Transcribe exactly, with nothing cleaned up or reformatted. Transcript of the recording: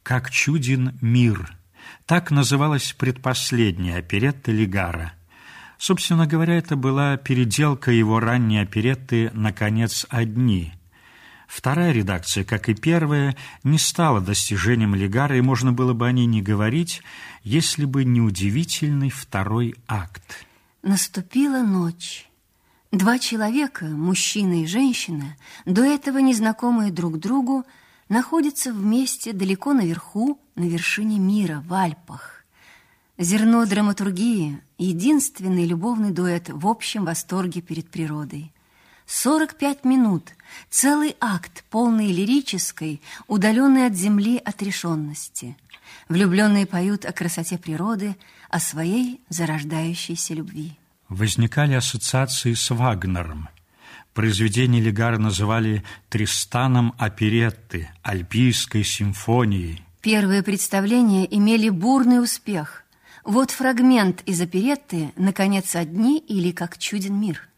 «Как чуден мир». Так называлась предпоследняя оперетта Лигара. Собственно говоря, это была переделка его ранней оперетты «Наконец, одни». Вторая редакция, как и первая, не стала достижением Лигара, и можно было бы о ней не говорить, если бы не удивительный второй акт. Наступила ночь. Два человека, мужчина и женщина, до этого незнакомые друг другу, находятся вместе далеко наверху, на вершине мира, в Альпах. Зерно драматургии – единственный любовный дуэт в общем восторге перед природой. Сорок пять минут, целый акт, полный лирической, удаленной от земли отрешенности. Влюбленные поют о красоте природы, о своей зарождающейся любви. Возникали ассоциации с Вагнером. Произведение Лигара называли «Тристаном оперетты», «Альпийской симфонией». Первые представления имели бурный успех. Вот фрагмент из оперетты «Наконец, одни» или «Как чуден мир».